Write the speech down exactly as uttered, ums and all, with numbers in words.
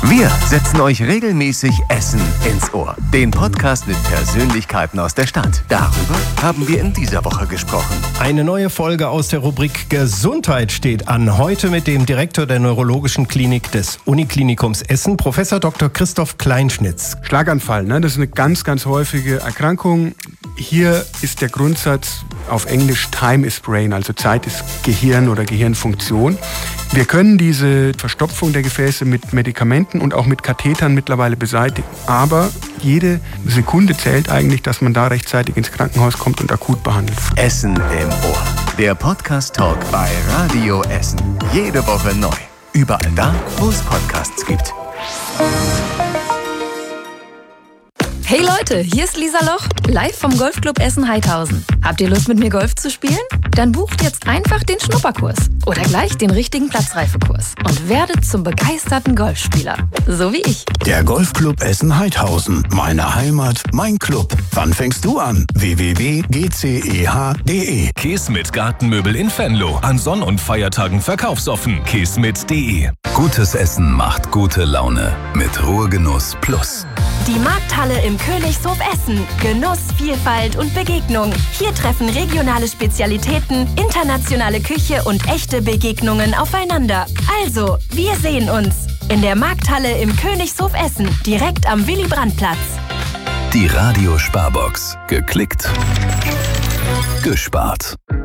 Wir setzen euch regelmäßig Essen ins Ohr. Den Podcast mit Persönlichkeiten aus der Stadt. Darüber haben wir in dieser Woche gesprochen. Eine neue Folge aus der Rubrik Gesundheit steht an. Heute mit dem Direktor der Neurologischen Klinik des Uniklinikums Essen, Professor Doktor Christoph Kleinschnitz. Schlaganfall, ne? Das ist eine ganz, ganz häufige Erkrankung. Hier ist der Grundsatz auf Englisch Time is Brain, also Zeit ist Gehirn oder Gehirnfunktion. Wir können diese Verstopfung der Gefäße mit Medikamenten und auch mit Kathetern mittlerweile beseitigen. Aber jede Sekunde zählt eigentlich, dass man da rechtzeitig ins Krankenhaus kommt und akut behandelt. Essen im Ohr. Der Podcast-Talk bei Radio Essen. Jede Woche neu. Überall da, wo es Podcasts gibt. Hey Leute, hier ist Lisa Loch, live vom Golfclub Essen-Heidhausen. Habt ihr Lust, mit mir Golf zu spielen? Dann bucht jetzt einfach den Schnupperkurs oder gleich den richtigen Platzreifekurs und werdet zum begeisterten Golfspieler. So wie ich. Der Golfclub Essen-Heidhausen. Meine Heimat, mein Club. Wann fängst du an? w w w punkt g c e h punkt d e Käse mit Gartenmöbel in Venlo. An Sonn- und Feiertagen verkaufsoffen. käsmit punkt d e. Gutes Essen macht gute Laune. Mit Ruhegenuss Plus. Die Markthalle im Königshof Essen. Genuss, Vielfalt und Begegnung. Hier treffen regionale Spezialitäten, internationale Küche und echte Begegnungen aufeinander. Also, wir sehen uns in der Markthalle im Königshof Essen, direkt am Willy-Brandt-Platz. Die Radio Sparbox. Geklickt, gespart.